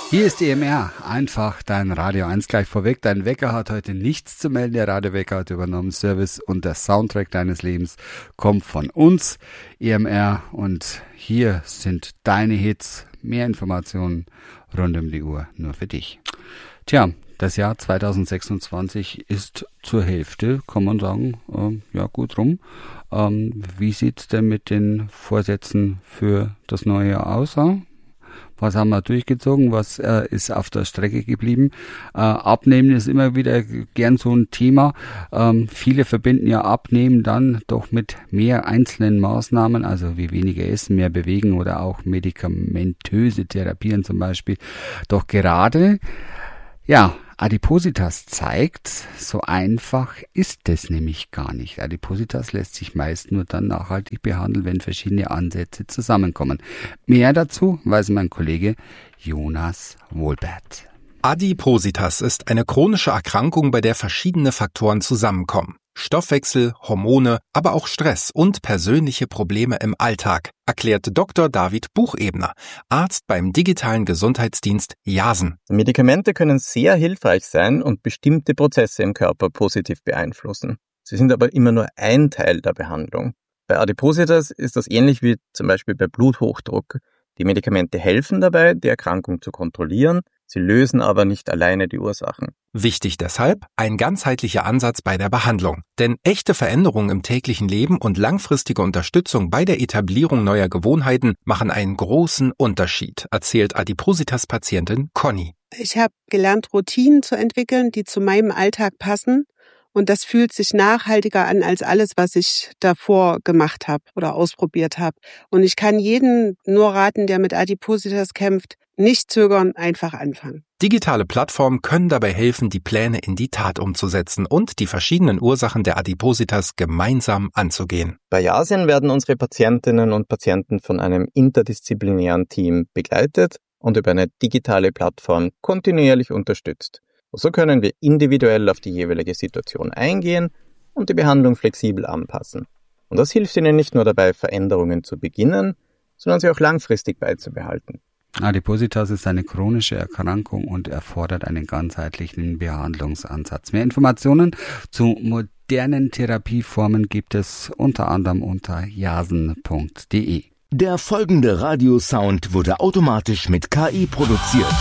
Hier ist EMR, einfach dein Radio 1 gleich vorweg. Dein Wecker hat heute nichts zu melden, der Radiowecker hat übernommen. Service und der Soundtrack deines Lebens kommt von uns, EMR. Und hier sind deine Hits, mehr Informationen rund um die Uhr, nur für dich. Tja, das Jahr 2026 ist zur Hälfte, kann man sagen, gut rum. Wie sieht's denn mit den Vorsätzen für das neue Jahr aus? Was haben wir durchgezogen? Was ist auf der Strecke geblieben? Abnehmen ist immer wieder gern so ein Thema. Viele verbinden ja Abnehmen dann doch mit mehr einzelnen Maßnahmen, also wie weniger essen, mehr bewegen oder auch medikamentöse Therapien zum Beispiel. Doch gerade, Adipositas zeigt, so einfach ist es nämlich gar nicht. Adipositas lässt sich meist nur dann nachhaltig behandeln, wenn verschiedene Ansätze zusammenkommen. Mehr dazu weiß mein Kollege Jonas Wohlbert. Adipositas ist eine chronische Erkrankung, bei der verschiedene Faktoren zusammenkommen. Stoffwechsel, Hormone, aber auch Stress und persönliche Probleme im Alltag, erklärt Dr. David Buchebner, Arzt beim digitalen Gesundheitsdienst Jasen. Medikamente können sehr hilfreich sein und bestimmte Prozesse im Körper positiv beeinflussen. Sie sind aber immer nur ein Teil der Behandlung. Bei Adipositas ist das ähnlich wie zum Beispiel bei Bluthochdruck. Die Medikamente helfen dabei, die Erkrankung zu kontrollieren, sie lösen aber nicht alleine die Ursachen. Wichtig deshalb ein ganzheitlicher Ansatz bei der Behandlung. Denn echte Veränderungen im täglichen Leben und langfristige Unterstützung bei der Etablierung neuer Gewohnheiten machen einen großen Unterschied, erzählt Adipositas-Patientin Conny. Ich habe gelernt, Routinen zu entwickeln, die zu meinem Alltag passen. Und das fühlt sich nachhaltiger an als alles, was ich davor gemacht habe oder ausprobiert habe. Und ich kann jedem nur raten, der mit Adipositas kämpft, nicht zögern, einfach anfangen. Digitale Plattformen können dabei helfen, die Pläne in die Tat umzusetzen und die verschiedenen Ursachen der Adipositas gemeinsam anzugehen. Bei Jasen werden unsere Patientinnen und Patienten von einem interdisziplinären Team begleitet und über eine digitale Plattform kontinuierlich unterstützt. So können wir individuell auf die jeweilige Situation eingehen und die Behandlung flexibel anpassen. Und das hilft Ihnen nicht nur dabei, Veränderungen zu beginnen, sondern sie auch langfristig beizubehalten. Adipositas ist eine chronische Erkrankung und erfordert einen ganzheitlichen Behandlungsansatz. Mehr Informationen zu modernen Therapieformen gibt es unter anderem unter jasen.de. Der folgende Radiosound wurde automatisch mit KI produziert.